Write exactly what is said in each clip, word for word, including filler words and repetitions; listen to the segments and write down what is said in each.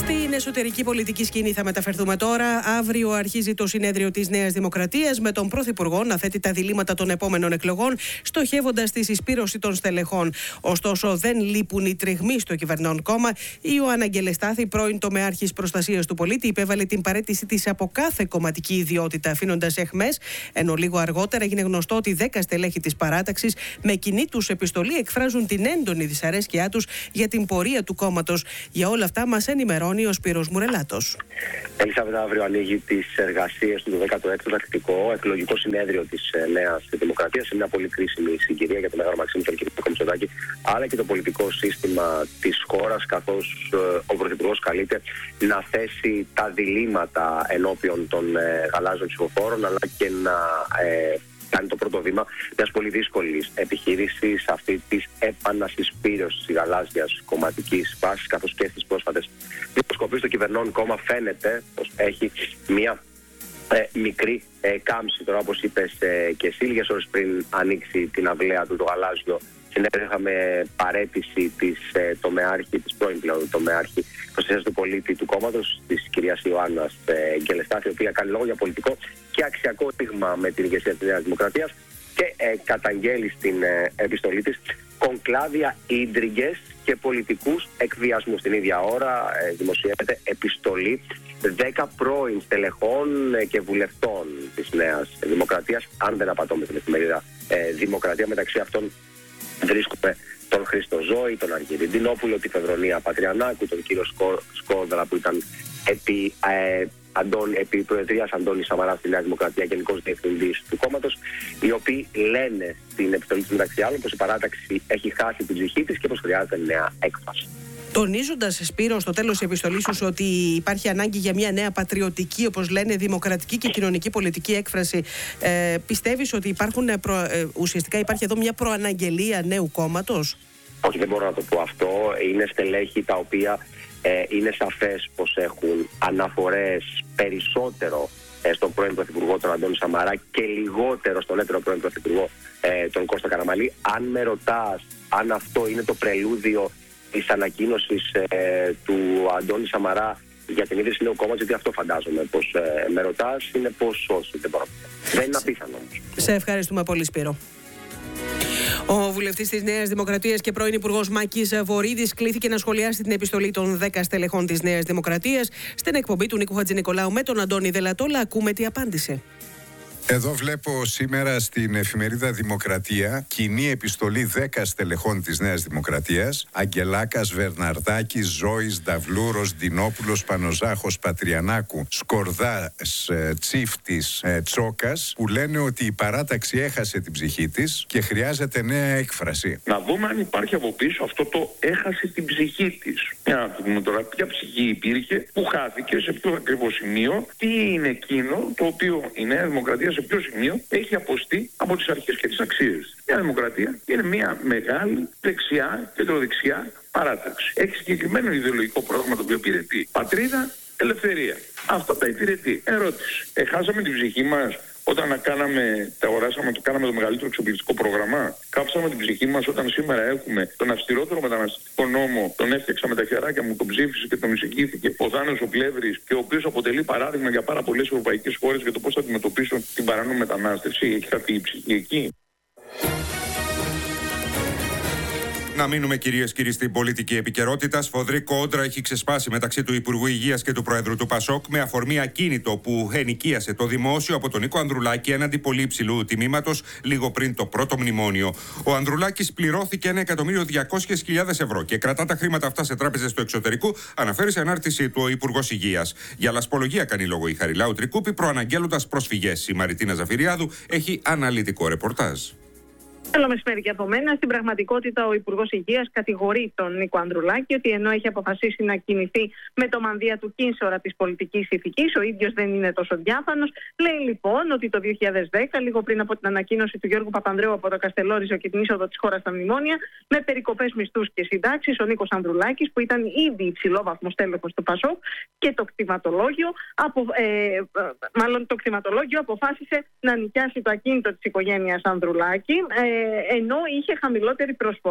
Στην εσωτερική πολιτική σκηνή θα μεταφερθούμε τώρα. Αύριο αρχίζει το συνέδριο της Νέας Δημοκρατίας με τον Πρωθυπουργό να θέτει τα διλήμματα των επόμενων εκλογών, στοχεύοντας τη συσπήρωση των στελεχών. Ωστόσο, δεν λείπουν οι τριγμοί στο κυβερνών κόμμα. Η Ιωάννα Αγγελεστάθη, πρώην τομεάρχης προστασίας του πολίτη, υπέβαλε την παραίτηση της από κάθε κομματική ιδιότητα, αφήνοντας εχμές, ενώ λίγο αργότερα έγινε γνωστό ότι δέκα στελέχη της παράταξης με κοινή τους επιστολή εκφράζουν την έντονη δυσαρέσκειά τους για την πορεία του κόμματος. Για όλα αυτά μας ενημερώνει ο Σπύρος Μουρελάτος. Ελισάβετ, αύριο ανοίγει τις εργασίες του δέκατο έκτο τακτικό εκλογικό συνέδριο της Νέας Δημοκρατίας. Είναι μια πολύ κρίσιμη συγκυρία για τον Μέγαρο Μαξίμου, τον κ. Μητσοτάκη, αλλά και το πολιτικό σύστημα της χώρας, καθώς ε, ο Πρωθυπουργός καλείται να θέσει τα διλήμματα ενώπιον των ε, γαλάζιων ψηφοφόρων, αλλά και να ε, κάνει το πρώτο βήμα μιας πολύ δύσκολης επιχείρησης, αυτή της επανασυσπήρωσης της γαλάζιας κομματικής βάσης, καθώς και στις πρόσφατες δημοσκοπήσεις το κυβερνών κόμμα φαίνεται πως έχει μια ε, μικρή ε, κάμψη. Τώρα, όπως είπες ε, και εσύ, λίγες ώρες πριν ανοίξει την αυλαία του το γαλάζιο συνέδριο, είχαμε παραίτηση της ε, τομεάρχη, της πρώην πλέον τομεάρχη προστασίας του πολίτη του κόμματος, της κυρίας Ιωάννας ε, Αγγελεστάθη, η οποία κάνει λόγο για πολιτικό και αξιακό δείγμα με την ηγεσία της Νέας Δημοκρατίας και ε, καταγγέλει στην ε, επιστολή της κονκλάβια ίντριγκες και πολιτικούς εκβιασμούς. Την ίδια ώρα ε, δημοσιεύεται επιστολή δέκα πρώην στελεχών ε, και βουλευτών της Νέας Δημοκρατίας, αν δεν απατώ με την εφημερίδα ε, Δημοκρατία. Μεταξύ αυτών βρίσκουμε τον Χρήστο Ζώη, τον Αργύρη Ντινόπουλο, τη Φεδρονία Πατριανάκου, τον κύριο Σκο, Σκόδρα που ήταν επί, ε, Αντών, επί Προεδρίας Αντώνη Σαμαρά στη Νέα Δημοκρατία, γενικός διευθυντής του κόμματος, οι οποίοι λένε στην επιστολή του μεταξύ άλλων πως η παράταξη έχει χάσει την ψυχή της και πως χρειάζεται νέα έκφραση. Τονίζοντας, Σπύρο, στο τέλος της επιστολής σου ότι υπάρχει ανάγκη για μια νέα πατριωτική, όπως λένε, δημοκρατική και κοινωνική πολιτική έκφραση, ε, πιστεύεις ότι υπάρχουν, προ, ε, ουσιαστικά υπάρχει εδώ μια προαναγγελία νέου κόμματος? Όχι, δεν μπορώ να το πω αυτό. Είναι στελέχη τα οποία ε, είναι σαφές πως έχουν αναφορές περισσότερο ε, στον πρώην Πρωθυπουργό τον Αντώνη Σαμαρά και λιγότερο στον έτερο πρώην Πρωθυπουργό ε, τον Κώστα Καραμανλή. Αν με ρωτάς αν αυτό είναι το πρελούδιο της ανακοίνωσης ε, του Αντώνη Σαμαρά για την ίδρυση νέου κόμματος, γιατί αυτό φαντάζομαι πως ε, με ρωτάς, είναι πως όχι, δεν μπορώ. Δεν είναι απίθανο όμως. Σε ευχαριστούμε πολύ, Σπύρο. Ο βουλευτής της Νέας Δημοκρατίας και πρώην Υπουργός Μάκης Βορίδης κλήθηκε να σχολιάσει την επιστολή των δέκα στελεχών της Νέας Δημοκρατίας στην εκπομπή του Νίκου Χατζηνικολάου με τον Αντώνη Δελατόλα. Ακούμε τι απάντησε. Εδώ βλέπω σήμερα στην εφημερίδα Δημοκρατία κοινή επιστολή δέκα στελεχών της Νέας Δημοκρατίας: Αγγελάκας, Βερναρδάκης, Ζώης, Νταυλούρος, Ντινόπουλος, Πανοζάχος, Πατριανάκου, Σκορδάς, Τσίφτης, Τσόκας, που λένε ότι η παράταξη έχασε την ψυχή της και χρειάζεται νέα έκφραση. Να δούμε αν υπάρχει από πίσω αυτό το έχασε την ψυχή της. Για να δούμε τώρα ποια ψυχή υπήρχε, που χάθηκε, σε ποιο ακριβώς σημείο, τι είναι εκείνο το οποίο η Νέα Δημοκρατία σε ποιο σημείο έχει αποστεί από τις αρχές και τις αξίες. Η Νέα Δημοκρατία είναι μια μεγάλη δεξιά, κεντροδεξιά παράταξη. Έχει συγκεκριμένο ιδεολογικό πρόγραμμα το οποίο υπηρετεί πατρίδα, ελευθερία. Αυτό τα υπηρετεί. Ερώτηση. Εχάσαμε την ψυχή μας όταν κάναμε, τα οράσαμε, το κάναμε το μεγαλύτερο εξοπλιστικό πρόγραμμα? Κάψαμε την ψυχή μας όταν σήμερα έχουμε τον αυστηρότερο μεταναστευτικό νόμο, τον έφτιαξα με τα χεράκια μου, τον ψήφισε και τον εισηγήθηκε ο Δάνος ο Πλεύρης, και ο οποίος αποτελεί παράδειγμα για πάρα πολλές ευρωπαϊκές χώρες για το πώς θα αντιμετωπίσουν την παράνομη μετανάστευση? Έχει χαθεί η ψυχή εκεί? Να μείνουμε, κυρίες και κύριοι, στην πολιτική επικαιρότητα. Σφοδρή κόντρα έχει ξεσπάσει μεταξύ του Υπουργού Υγείας και του Προέδρου του Πασόκ με αφορμή ακίνητο που ενοικίασε το δημόσιο από τον Νίκο Ανδρουλάκη έναντι πολύ υψηλού τιμήματος λίγο πριν το πρώτο μνημόνιο. Ο Ανδρουλάκης πληρώθηκε ένα εκατομμύριο διακόσιες χιλιάδες ευρώ και κρατά τα χρήματα αυτά σε τράπεζες του εξωτερικού, αναφέρει σε ανάρτησή του ο Υπουργός Υγείας. Για λασπολογία κάνει λόγο η Χαριλάου Τρικούπη, προαναγγέλλοντας προσφυγές. Η Μαριτίνα Ζαφυριάδου έχει αναλυτικό ρεπορτάζ. Καλό μεσημέρι και από μένα. Στην πραγματικότητα, ο Υπουργός Υγείας κατηγορεί τον Νίκο Ανδρουλάκη ότι ενώ έχει αποφασίσει να κινηθεί με το μανδύα του κίνσορα της πολιτικής ηθικής, ο ίδιος δεν είναι τόσο διάφανος. Λέει λοιπόν ότι το δύο χιλιάδες δέκα, λίγο πριν από την ανακοίνωση του Γιώργου Παπανδρέου από το Καστελόριζο και την είσοδο της χώρας στα μνημόνια, με περικοπές μισθούς και συντάξεις, ο Νίκος Ανδρουλάκης, που ήταν ήδη υψηλόβαθμος τέλεχος του Πασόκ, και το κτηματολόγιο, απο, ε, μάλλον το κτηματολόγιο αποφάσισε να νοικιάσει το ακίνητο της οικογένειας Ανδρουλάκη, ε, ενώ είχε χαμηλότερη προσφορά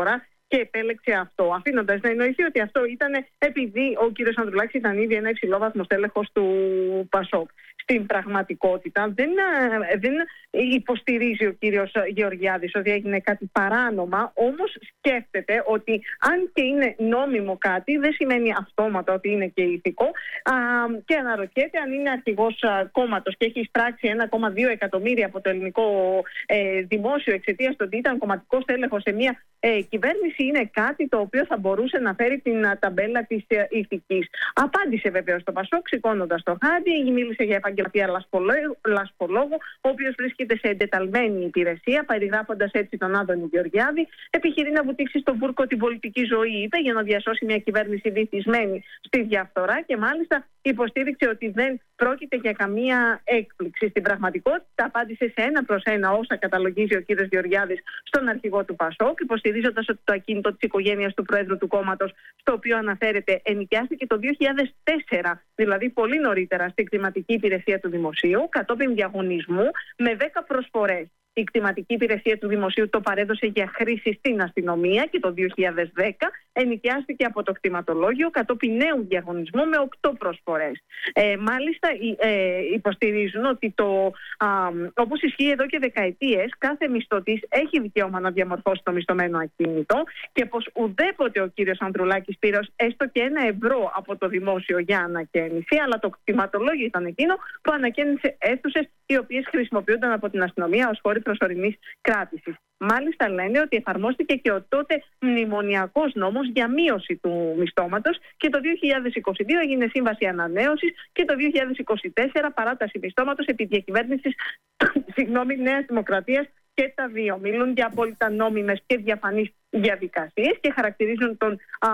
και επέλεξε αυτό, αφήνοντας να εννοηθεί ότι αυτό ήταν επειδή ο κύριος Ανδρουλάκης ήταν ήδη ένα υψηλόβαθμο στέλεχος του Πασόκ. Στην πραγματικότητα δεν, δεν υποστηρίζει ο κύριος Γεωργιάδης ότι έγινε κάτι παράνομα, όμως σκέφτεται ότι αν και είναι νόμιμο κάτι δεν σημαίνει αυτόματα ότι είναι και ηθικό, α, και αναρωτιέται αν είναι αρχηγός κόμματος και έχει εισπράξει ένα κόμμα δύο εκατομμύρια από το ελληνικό ε, δημόσιο εξαιτίας του ότι ήταν κομματικός στέλεχος σε μια ε, κυβέρνηση, είναι κάτι το οποίο θα μπορούσε να φέρει την α, ταμπέλα της ε, ηθικής. Απάντησε βεβαίως το Πασόκ σηκώνοντας το χάδι, μίλησε για επαγγελματία λασπολόγο, ο οποίος βρίσκεται σε εντεταλμένη υπηρεσία, περιγράφοντας έτσι τον Άδωνη Γεωργιάδη. Επιχειρεί να βουτήξει στον βούρκο την πολιτική ζωή, είπε, για να διασώσει μια κυβέρνηση βυθισμένη στη διαφθορά, και μάλιστα υποστήριξε ότι δεν πρόκειται για καμία έκπληξη. Στην πραγματικότητα απάντησε σε ένα προς ένα όσα καταλογίζει ο κύριος Γεωργιάδης στον αρχηγό του Πασόκ, υποστηρίζοντας ότι το ακίνητο της οικογένειας του Προέδρου του κόμματος, στο οποίο αναφέρεται, ενοικιάστηκε το δύο χιλιάδες τέσσερα, δηλαδή πολύ νωρίτερα, στην κτηματική υπηρεσία του Δημοσίου, κατόπιν διαγωνισμού με δέκα προσφορές. Η κτηματική υπηρεσία του Δημοσίου το παρέδωσε για χρήση στην αστυνομία και το δύο χιλιάδες δέκα ενοικιάστηκε από το κτηματολόγιο κατόπιν νέου διαγωνισμού με οκτώ προσφορές. Ε, μάλιστα ε, υποστηρίζουν ότι το, α, όπως ισχύει εδώ και δεκαετίες, κάθε μισθωτής έχει δικαίωμα να διαμορφώσει το μισθωμένο ακίνητο και πως ουδέποτε ο κύριος Ανδρουλάκης πήρε έστω και ένα ευρώ από το δημόσιο για ανακαίνιση, αλλά το κτηματολόγιο ήταν εκείνο που ανακαίνισε αίθουσες οι οποίες χρησιμοποιούνταν από την αστυνομία ως χώροι προσωρινής κράτησης. Μάλιστα λένε ότι εφαρμόστηκε και ο τότε μνημονιακός νόμος για μείωση του μισθώματος και το δύο χιλιάδες είκοσι δύο έγινε σύμβαση ανανέωσης και το δύο χιλιάδες είκοσι τέσσερα παράταση μισθώματος επί διακυβέρνησης συγγνώμη, Νέας Δημοκρατίας, και τα δύο μιλούν για απόλυτα νόμιμες και διαφανείς διαδικασίες και χαρακτηρίζουν τον α,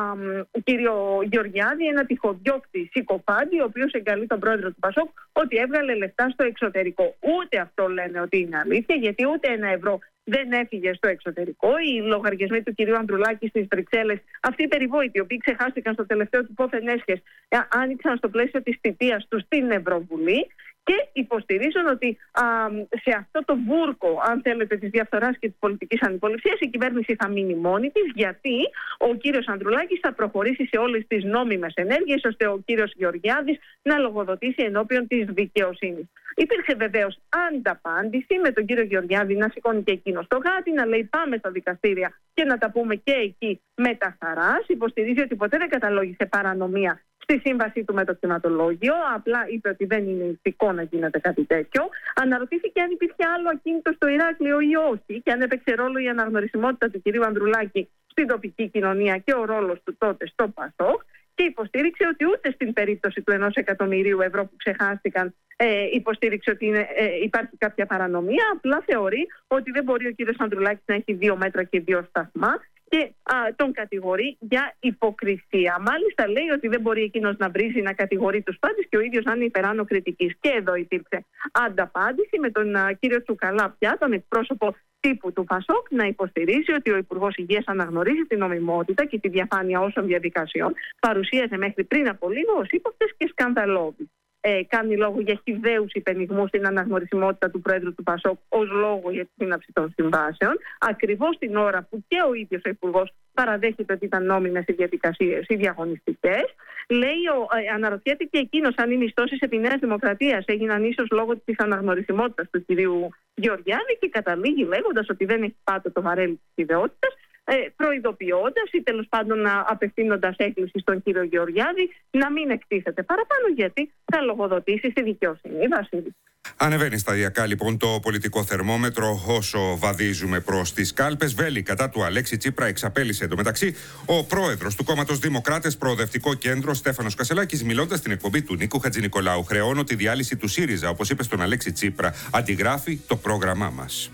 κύριο Γεωργιάδη ένα τυχοδιώκτη συκοφάντη, ο οποίος εγκαλεί τον πρόεδρο του Πασόκ ότι έβγαλε λεφτά στο εξωτερικό. Ούτε αυτό λένε ότι είναι αλήθεια, γιατί ούτε ένα ευρώ δεν έφυγε στο εξωτερικό. Οι λογαριασμοί του κυρίου Ανδρουλάκη στις Βρυξέλλες, αυτοί οι περιβόητοι, οι οποίοι ξεχάστηκαν στο τελευταίο του πόθεν έσχες, άνοιξαν στο πλαίσιο της θητείας του στην Ευρωβουλή. Και υποστηρίζουν ότι α, σε αυτό το βούρκο, αν θέλετε, της διαφθοράς και της πολιτικής ανυποληψίας, η κυβέρνηση θα μείνει μόνη της, γιατί ο κύριος Ανδρουλάκης θα προχωρήσει σε όλες τις νόμιμες ενέργειες, ώστε ο κύριος Γεωργιάδης να λογοδοτήσει ενώπιον της δικαιοσύνης. Υπήρχε βεβαίως ανταπάντηση με τον κύριο Γεωργιάδη να σηκώνει και εκείνο το γάτι, να λέει πάμε στα δικαστήρια και να τα πούμε και εκεί με τα χαράς. Υποστηρίζει ότι ποτέ δεν καταλόγησε παρανομία στη σύμβασή του με το κτηματολόγιο, απλά είπε ότι δεν είναι ηθικό να γίνεται κάτι τέτοιο. Αναρωτήθηκε αν υπήρχε άλλο ακίνητο στο Ηράκλειο ή όχι και αν έπαιξε ρόλο η αναγνωρισιμότητα του κυρίου Ανδρουλάκη στην τοπική κοινωνία και ο ρόλος του τότε στο Πασόκ. Και υποστήριξε ότι ούτε στην περίπτωση του ενός εκατομμυρίου ευρώ που ξεχάστηκαν ε, υποστήριξε ότι είναι, ε, υπάρχει κάποια παρανομία. Απλά θεωρεί ότι δεν μπορεί ο κύριος Ανδρουλάκης να έχει δύο μέτρα και δύο σταθμά και α, τον κατηγορεί για υποκρισία. Μάλιστα λέει ότι δεν μπορεί εκείνος να βρίζει, να κατηγορεί τους πάντες και ο ίδιος να είναι υπεράνω κριτικής. Και εδώ υπήρξε ανταπάντηση με τον α, κύριο Τσουκαλά πια, τον εκπρόσωπο τύπου του Πασόκ, να υποστηρίζει ότι ο Υπουργός Υγείας αναγνωρίζει την νομιμότητα και τη διαφάνεια όσων διαδικασιών παρουσίαζε μέχρι πριν από λίγο ως ύποπτες και σκανδαλώδεις. Ε, κάνει λόγο για χυδαίους υπενιγμούς στην αναγνωρισιμότητα του Πρόεδρου του Πασόκ ως λόγο για τη σύναψη των συμβάσεων, ακριβώς την ώρα που και ο ίδιος ο Υπουργός παραδέχεται ότι ήταν νόμιμες οι διαδικασίες, οι διαγωνιστικές. Λέει, ο, ε, αναρωτιέται και εκείνος αν οι μισθώσεις επί Νέας Δημοκρατίας έγιναν ίσως λόγω της αναγνωρισιμότητας του κυρίου Γεωργιάδη και καταλήγει λέγοντας ότι δεν έχει πάτο το βαρέλι της ιδεότητας, προειδοποιώντας ή τέλος πάντων απευθύνοντας έκκληση στον κύριο Γεωργιάδη να μην εκτίθεται παραπάνω, γιατί θα λογοδοτήσει στη δικαιοσύνη. Βασίλη. Ανεβαίνει σταδιακά λοιπόν το πολιτικό θερμόμετρο όσο βαδίζουμε προς τις κάλπες. Βέλη κατά του Αλέξη Τσίπρα εξαπέλυσε εντωμεταξύ ο πρόεδρος του κόμματος Δημοκράτες Προοδευτικό Κέντρο Στέφανος Κασελάκης, μιλώντας στην εκπομπή του Νίκου Χατζηνικολάου. Χρεώνω τη διάλυση του ΣΥΡΙΖΑ, όπως είπε στον Αλέξη Τσίπρα, αντιγράφει το πρόγραμμά μας.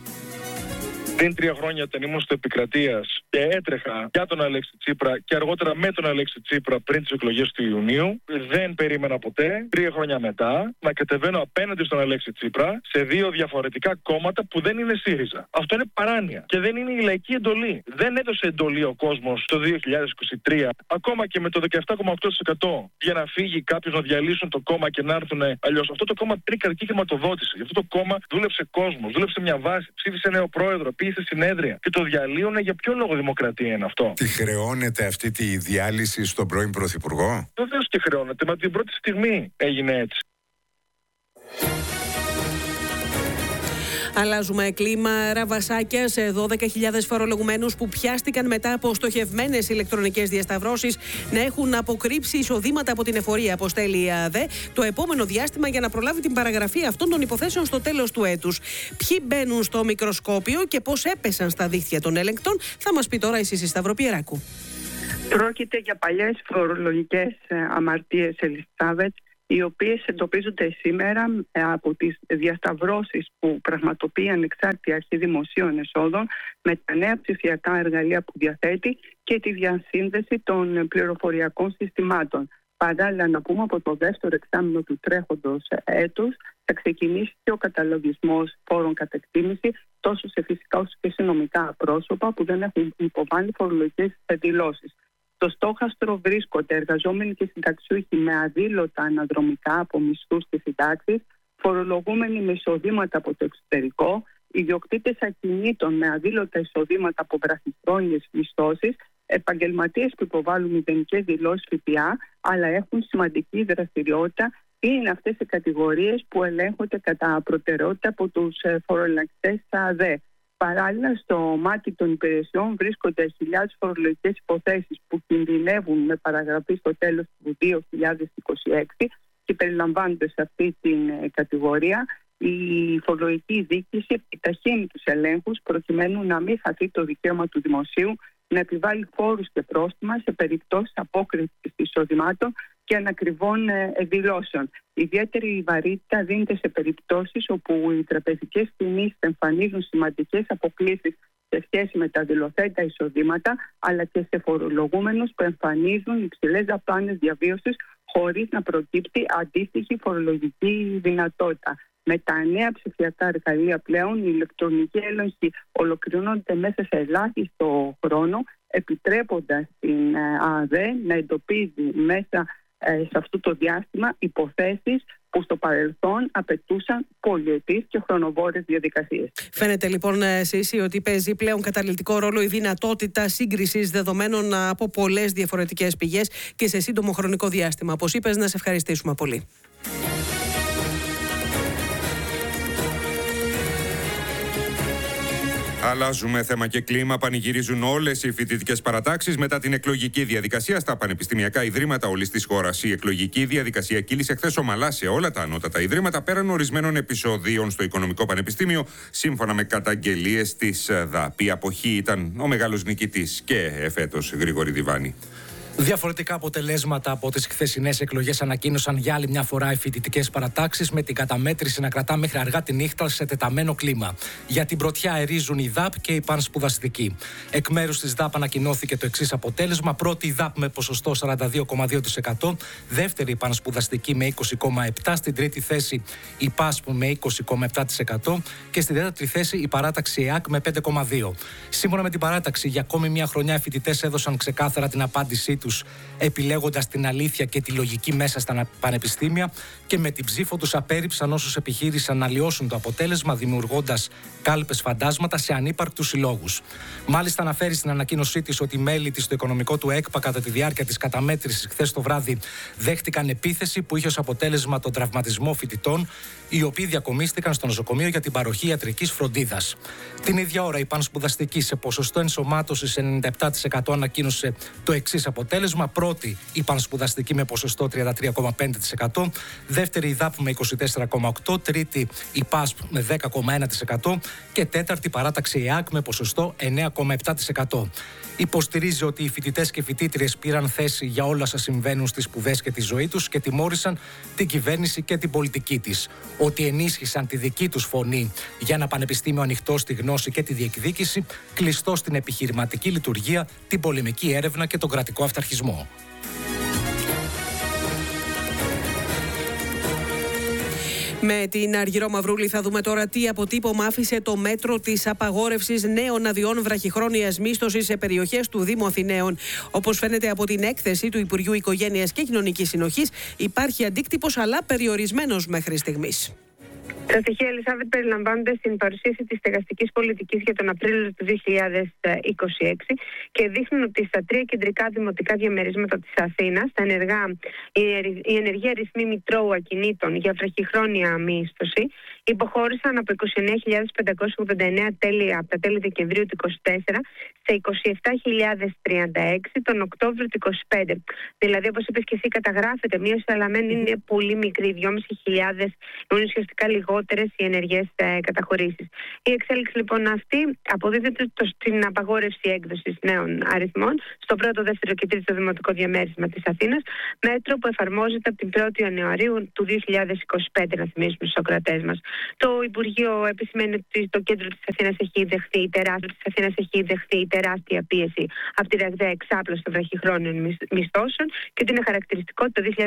Πριν τρία χρόνια, όταν ήμουν στο Επικρατείας και έτρεχα για τον Αλέξη Τσίπρα και αργότερα με τον Αλέξη Τσίπρα πριν τις εκλογές του Ιουνίου, δεν περίμενα ποτέ, τρία χρόνια μετά, να κατεβαίνω απέναντι στον Αλέξη Τσίπρα σε δύο διαφορετικά κόμματα που δεν είναι ΣΥΡΙΖΑ. Αυτό είναι παράνοια και δεν είναι η λαϊκή εντολή. Δεν έδωσε εντολή ο κόσμος το δύο χιλιάδες είκοσι τρία, ακόμα και με το δεκαεπτά κόμμα οκτώ τοις εκατό, για να φύγει κάποιος να διαλύσουν το κόμμα και να έρθουν αλλιώς. Αυτό το κόμμα πήρε κρατική χρηματοδότηση. Γι' αυτό το κόμμα δούλεψε κόσμος, δούλεψε μια βάση, ψήφισε νέο πρόεδρο, σε συνέδρια και το διαλύουνε για ποιο λόγο? δημοκρατία είναι αυτό? Τη χρεώνεται αυτή τη διάλυση στον πρώην Πρωθυπουργό? Βεβαίως τη χρεώνεται, μα την πρώτη στιγμή έγινε έτσι. Αλλάζουμε κλίμα. Ραβασάκια σε δώδεκα χιλιάδες φορολογουμένους που πιάστηκαν μετά από στοχευμένες ηλεκτρονικές διασταυρώσεις να έχουν αποκρύψει εισοδήματα από την εφορία, αποστέλει η ΑΔΕ, το επόμενο διάστημα για να προλάβει την παραγραφή αυτών των υποθέσεων στο τέλος του έτους. Ποιοι μπαίνουν στο μικροσκόπιο και πώς έπεσαν στα δίχτυα των έλεγκτων, θα μας πει τώρα η Σύση Σταυροπιεράκου. Πρόκειται για παλιές φορολογικές αμαρτίες, Ελισάβετ, οι οποίες εντοπίζονται σήμερα από τις διασταυρώσεις που πραγματοποιεί ανεξάρτητη αρχή δημοσίων εσόδων με τα νέα ψηφιακά εργαλεία που διαθέτει και τη διασύνδεση των πληροφοριακών συστημάτων. Παράλληλα, να πούμε από το δεύτερο εξάμηνο του τρέχοντος έτους θα ξεκινήσει και ο καταλογισμός φόρων κατ' εκτίμηση τόσο σε φυσικά όσο και σε νομικά πρόσωπα που δεν έχουν υποβάλει φορολογικές δηλώσεις. Στο στόχαστρο βρίσκονται εργαζόμενοι και συνταξιούχοι με αδήλωτα αναδρομικά από μισθούς και συντάξεις, φορολογούμενοι με εισοδήματα από το εξωτερικό, ιδιοκτήτες ακινήτων με αδήλωτα εισοδήματα από βραχυχρόνιες μισθώσεις, επαγγελματίες που υποβάλλουν μηδενικές δηλώσεις ΦΠΑ, αλλά έχουν σημαντική δραστηριότητα ή είναι αυτές οι κατηγορίες που ελέγχονται κατά προτεραιότητα από τους φοροελεγκτές ΑΔΕ. Παράλληλα, στο μάτι των υπηρεσιών βρίσκονται χιλιάδες φορολογικές υποθέσεις που κινδυνεύουν με παραγραφή στο τέλος του δύο χιλιάδες είκοσι έξι και περιλαμβάνονται σε αυτή την κατηγορία. Η φορολογική διοίκηση επιταχύνει τους ελέγχους προκειμένου να μην χαθεί το δικαίωμα του δημοσίου να επιβάλλει φόρους και πρόστιμα σε περιπτώσεις απόκρισης εισοδημάτων και ανακριβών εκδηλώσεων. Ιδιαίτερη βαρύτητα δίνεται σε περιπτώσεις όπου οι τραπεζικές κινήσεις εμφανίζουν σημαντικές αποκλίσεις σε σχέση με τα δηλωθέντα εισοδήματα, αλλά και σε φορολογούμενους που εμφανίζουν υψηλές δαπάνες διαβίωσης χωρίς να προκύπτει αντίστοιχη φορολογική δυνατότητα. Με τα νέα ψηφιακά εργαλεία πλέον, οι ηλεκτρονικοί έλεγχοι ολοκληρώνονται μέσα σε ελάχιστο χρόνο, επιτρέποντας την ΑΔΕ να εντοπίζει μέσα σε αυτό το διάστημα υποθέσεις που στο παρελθόν απαιτούσαν πολυετής και χρονοβόρες διαδικασίες. Φαίνεται λοιπόν, Σύση, ότι παίζει πλέον καταλυτικό ρόλο η δυνατότητα σύγκρισης δεδομένων από πολλές διαφορετικές πηγές και σε σύντομο χρονικό διάστημα. Όπως είπες, να σε ευχαριστήσουμε πολύ. Αλλάζουμε θέμα και κλίμα. Πανηγυρίζουν όλες οι φοιτητικές παρατάξεις μετά την εκλογική διαδικασία στα πανεπιστημιακά ιδρύματα όλης της χώρας. Η εκλογική διαδικασία κύλησε χθες ομαλά σε όλα τα ανώτατα ιδρύματα πέραν ορισμένων επεισοδίων στο Οικονομικό Πανεπιστήμιο, σύμφωνα με καταγγελίες της ΔΑΠ. Η αποχή ήταν ο μεγάλος νικητής και εφέτος, Γρηγόρη Διβάνη. Διαφορετικά αποτελέσματα από τις χθεσινές εκλογές ανακοίνωσαν για άλλη μια φορά οι φοιτητικές παρατάξεις, με την καταμέτρηση να κρατά μέχρι αργά τη νύχτα σε τεταμένο κλίμα. Για την πρωτιά αερίζουν η ΔΑΠ και η πανσπουδαστική. Εκ μέρους της ΔΑΠ ανακοινώθηκε το εξής αποτέλεσμα: πρώτη η ΔΑΠ με ποσοστό σαράντα δύο κόμμα δύο τοις εκατό, δεύτερη η πανσπουδαστική με είκοσι κόμμα επτά τοις εκατό, στην τρίτη θέση η ΠΑΣΠ με είκοσι κόμμα επτά τοις εκατό και στην τέταρτη θέση η παράταξη ΕΑΚ με πέντε κόμμα δύο τοις εκατό. Σύμφωνα με την παράταξη, για ακόμη μια χρονιά οι φοιτητές έδωσαν ξεκάθαρα την απάντησή τους, επιλέγοντας την αλήθεια και τη λογική μέσα στα πανεπιστήμια, και με την ψήφο τους απέρριψαν όσους επιχείρησαν να λιώσουν το αποτέλεσμα, δημιουργώντας κάλπες φαντάσματα σε ανύπαρκτους συλλόγους. Μάλιστα, αναφέρει στην ανακοίνωσή της ότι οι μέλη της στο οικονομικό του ΕΚΠΑ κατά τη διάρκεια της καταμέτρησης χθες το βράδυ δέχτηκαν επίθεση που είχε ως αποτέλεσμα τον τραυματισμό φοιτητών, οι οποίοι διακομίστηκαν στο νοσοκομείο για την παροχή ιατρικής φροντίδας. Την ίδια ώρα, η πανσπουδαστική σε ποσοστό ενσωμάτωσης ενενήντα επτά τοις εκατό ανακοίνωσε το εξής αποτέλεσμα: πρώτη η πανσπουδαστική με ποσοστό τριάντα τρία κόμμα πέντε τοις εκατό, δεύτερη η ΔΑΠ με είκοσι τέσσερα κόμμα οκτώ τοις εκατό, τρίτη η ΠΑΣΠ με δέκα κόμμα ένα τοις εκατό και τέταρτη παράταξη ΕΑΚ με ποσοστό εννέα κόμμα επτά τοις εκατό. Υποστηρίζει ότι οι φοιτητές και φοιτήτριες πήραν θέση για όλα όσα συμβαίνουν στις σπουδές και τη ζωή τους και τιμώρησαν την κυβέρνηση και την πολιτική της. Ότι ενίσχυσαν τη δική τους φωνή για ένα πανεπιστήμιο ανοιχτό στη γνώση και τη διεκδίκηση, κλειστό στην επιχειρηματική λειτουργία, την πολεμική έρευνα και τον κρατικό αυταρχισμό. Με την Αργυρό Μαυρούλη θα δούμε τώρα τι αποτύπωμα άφησε το μέτρο της απαγόρευσης νέων αδειών βραχυχρόνιας μίσθωσης σε περιοχές του Δήμου Αθηναίων. Όπως φαίνεται από την έκθεση του Υπουργείου Οικογένειας και Κοινωνικής Συνοχής, υπάρχει αντίκτυπος αλλά περιορισμένος μέχρι στιγμής. Τα στοιχεία, Ελισάβετ, περιλαμβάνονται στην παρουσίαση της στεγαστικής πολιτικής για τον Απρίλιο του δύο χιλιάδες είκοσι έξι και δείχνουν ότι στα τρία κεντρικά δημοτικά διαμερίσματα της Αθήνας, τα ενεργά, η ενεργή αριθμή μητρώου ακινήτων για βραχυχρόνια μίσθωση υποχώρησαν από είκοσι εννέα χιλιάδες πεντακόσια ογδόντα εννέα τέλη από τα τέλη Δεκεμβρίου του είκοσι τέσσερα σε είκοσι επτά χιλιάδες τριάντα έξι τον Οκτώβριο του είκοσι πέντε. Δηλαδή, όπως είπες και εσύ, καταγράφεται μείωση, αλλά μεν είναι πολύ μικρή, δυόμισι χιλιάδες, είναι ουσιαστικά λιγότερες οι ενεργές ε, καταχωρήσεις. Η εξέλιξη λοιπόν αυτή αποδίδεται στην απαγόρευση έκδοσης νέων αριθμών στο πρώτο, δεύτερο και τρίτο δημοτικό διαμέρισμα της Αθήνας, μέτρο που εφαρμόζεται από την πρώτη Ιανουαρίου του δύο χιλιάδες είκοσι πέντε, να θυμίσουμε στους ακροατές μας. Το Υπουργείο επισημαίνει ότι το κέντρο της Αθήνας έχει δεχθεί τεράστια, της Αθήνας έχει δεχθεί τεράστια πίεση από τη ραγδαία εξάπλωση των βραχυχρόνιων μισθώσεων και ότι είναι χαρακτηριστικό ότι το